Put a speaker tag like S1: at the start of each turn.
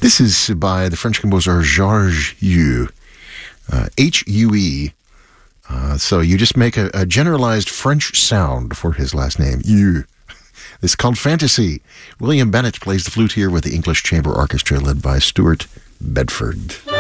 S1: This is by the French composer Georges Hue, Hue. So you just make a generalized French sound for his last name, Hue. This is called Fantasy. William Bennett plays the flute here with the English Chamber Orchestra led by Stuart Bedford.